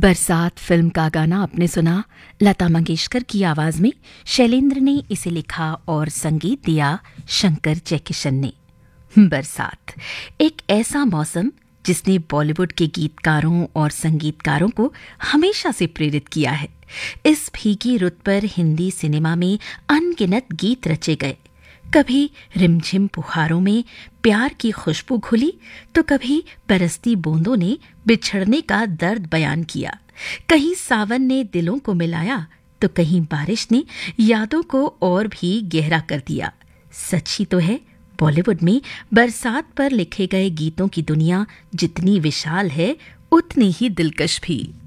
बरसात फिल्म का गाना आपने सुना लता मंगेशकर की आवाज में। शैलेंद्र ने इसे लिखा और संगीत दिया शंकर जयकिशन ने। बरसात एक ऐसा मौसम जिसने बॉलीवुड के गीतकारों और संगीतकारों को हमेशा से प्रेरित किया है। इस भीगी रुत पर हिंदी सिनेमा में अनगिनत गीत रचे गए। कभी रिमझिम फुहारों में प्यार की खुशबू घुली तो कभी बरसती बूंदों ने बिछड़ने का दर्द बयान किया। कहीं सावन ने दिलों को मिलाया तो कहीं बारिश ने यादों को और भी गहरा कर दिया। सच ही तो है, बॉलीवुड में बरसात पर लिखे गए गीतों की दुनिया जितनी विशाल है उतनी ही दिलकश भी।